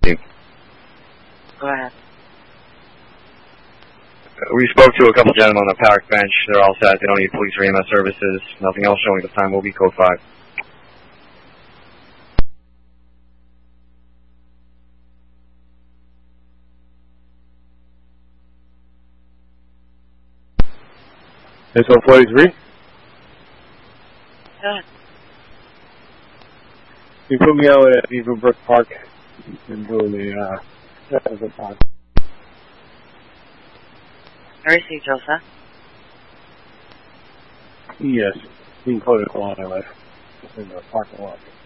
Go ahead. We spoke to a couple gentlemen on the park bench. They're all set. They don't need police or EMS services. Nothing else showing at this time. Will be code 5. It's 143. Good. You put me out at Beaverbrook Park and doing the park. I received, Joseph. Yes, being quoted along my life in the parking lot.